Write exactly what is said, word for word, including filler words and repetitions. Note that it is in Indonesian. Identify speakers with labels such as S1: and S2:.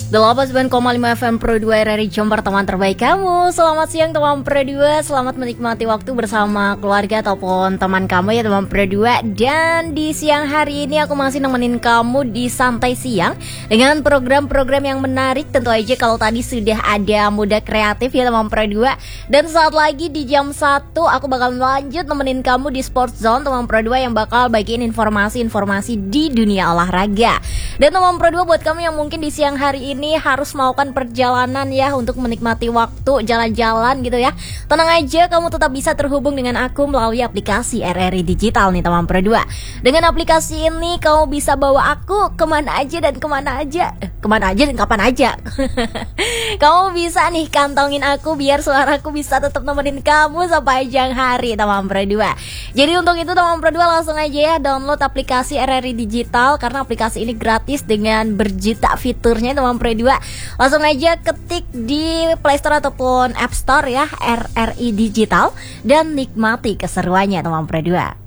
S1: delapan puluh sembilan koma lima F M Pro dua R R I Jember, teman terbaik kamu. Selamat siang teman Pro dua, selamat menikmati waktu bersama keluarga ataupun teman kamu ya teman Pro dua. Dan di siang hari ini aku masih nemenin kamu di Santai Siang dengan program-program yang menarik. Tentu aja kalau tadi sudah ada Muda Kreatif ya teman Pro dua. Dan saat lagi di jam satu aku bakal lanjut nemenin kamu di Sports Zone teman Pro dua yang bakal bagiin informasi-informasi di dunia olahraga. Dan teman Pro dua buat kamu yang mungkin di siang hari ini ini harus melakukan perjalanan ya untuk menikmati waktu jalan-jalan gitu ya. Tenang aja, kamu tetap bisa terhubung dengan aku melalui aplikasi R R I Digital nih teman Pro dua. Dengan aplikasi ini kamu bisa bawa aku kemana aja dan kemana aja eh, Kemana aja dan kapan aja. Kamu bisa nih kantongin aku biar suaraku bisa tetap nemenin kamu sepanjang hari teman Pro dua. Jadi untuk itu teman Pro dua langsung aja ya download aplikasi R R I Digital, karena aplikasi ini gratis dengan berjuta fiturnya teman Pro dua. Langsung aja ketik di Play Store ataupun App Store ya R R I Digital dan nikmati keseruannya teman Pro dua.